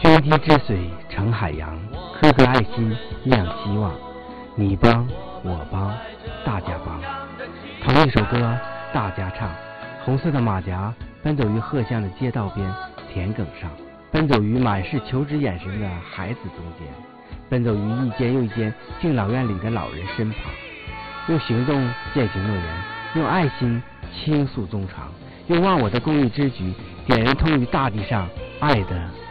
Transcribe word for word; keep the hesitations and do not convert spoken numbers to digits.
涓滴之水成海洋，颗颗爱心亮希望。你帮我帮大家帮，同一首歌大家唱。红色的马甲奔走于荷香的街道边田埂上，奔走于满是求知眼神的孩子中间，奔走于一间又一间敬老院里的老人身旁，用行动践行诺言，用爱心倾诉衷肠，用忘我的公益之举点燃通于大地上爱的